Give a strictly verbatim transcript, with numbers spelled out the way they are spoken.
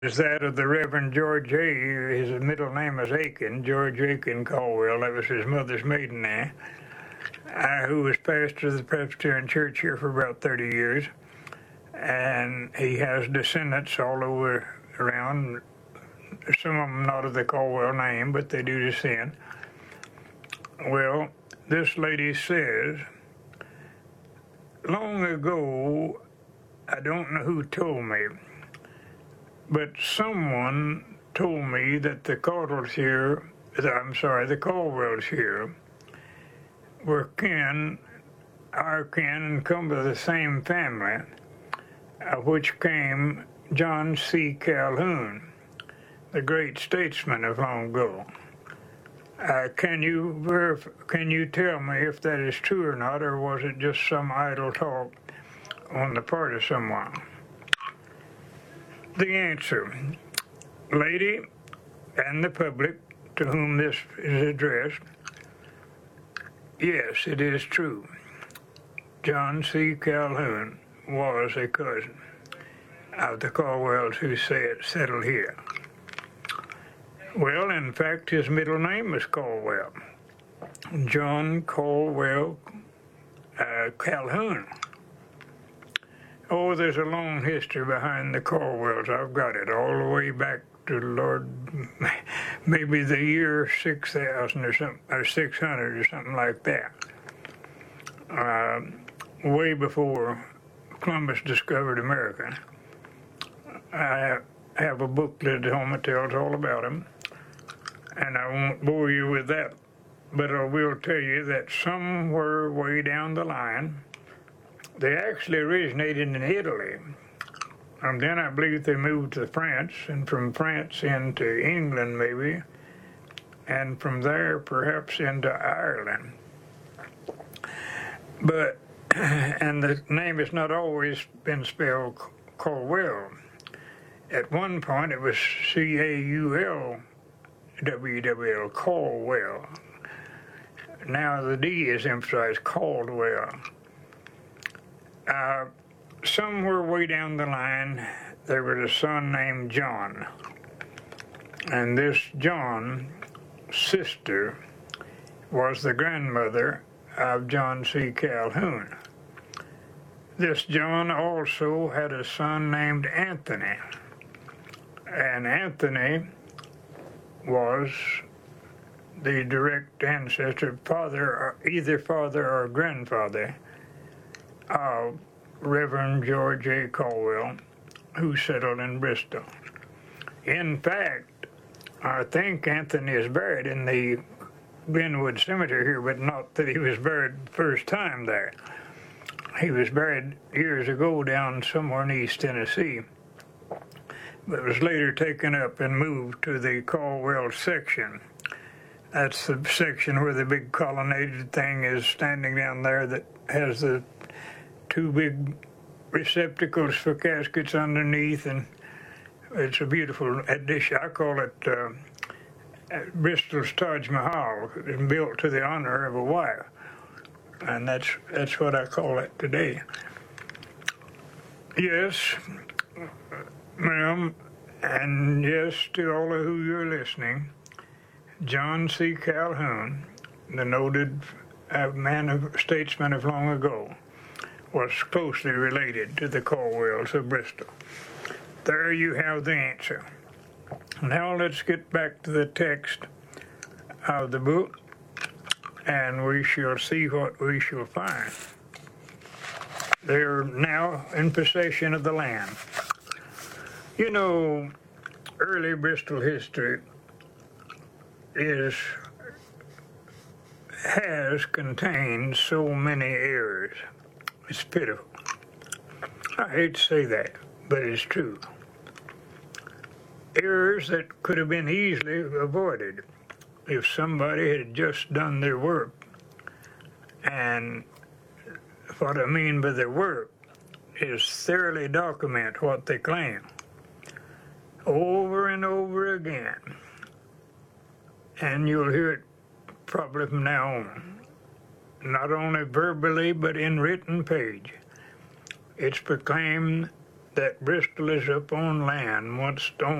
is that of the Reverend George A. His middle name is Aiken, George Aiken Caldwell. That was his mother's maiden name. Uh, who was pastor of the Presbyterian Church here for about thirty years. And he has descendants all over around. Some of them not of the Caldwell name, but they do descend. Well, this lady says, long ago, I don't know who told me, but someone told me that the Caldwells here, I'm sorry, the Caldwells here were kin, our kin, and come to the same family, of which came John C. Calhoun, the great statesman of long ago. Uh, can you verif- can you tell me if that is true or not, or was it just some idle talk on the part of someone? The answer, lady and the public to whom this is addressed, yes, it is true. John C. Calhoun was a cousin of the Caldwells who said, settled here. Well, in fact, his middle name is Caldwell, John Caldwell uh, Calhoun. Oh, there's a long history behind the Caldwells. I've got it all the way back to, Lord, maybe the year six thousand or something, or six hundred or something like that. Uh, way before Columbus discovered America. I have a booklet at home that tells all about him, and I won't bore you with that, but I will tell you that somewhere way down the line, they actually originated in Italy, and then I believe they moved to France, and from France into England maybe, and from there perhaps into Ireland. But, and the name has not always been spelled Caldwell. At one point it was C A U L W W L, Caldwell. Now the D is emphasized, Caldwell. Uh, somewhere way down the line, there was a son named John. And this John's sister was the grandmother of John C. Calhoun. This John also had a son named Anthony. And Anthony was the direct ancestor, father, or either father or grandfather of Reverend George A. Caldwell, who settled in Bristol. In fact, I think Anthony is buried in the Glenwood Cemetery here, but not that he was buried the first time there. He was buried years ago down somewhere in East Tennessee, but was later taken up and moved to the Caldwell section. That's the section where the big colonnaded thing is standing down there that has the two big receptacles for caskets underneath, and it's a beautiful addition. I call it uh, Bristol's Taj Mahal. It was built to the honor of a wife, and that's that's what I call it today. Yes, ma'am, and yes to all of who you're listening, John C. Calhoun, the noted uh, man of statesman of long ago, was closely related to the Caldwells of Bristol. There you have the answer. Now let's get back to the text of the book, and we shall see what we shall find. They're now in possession of the land. You know, early Bristol history is has contained so many errors. It's pitiful. I hate to say that, but it's true. Errors that could have been easily avoided if somebody had just done their work. And what I mean by their work is thoroughly document what they claim over and over again. And you'll hear it probably from now on, not only verbally but in written page. It's proclaimed that Bristol is up on land once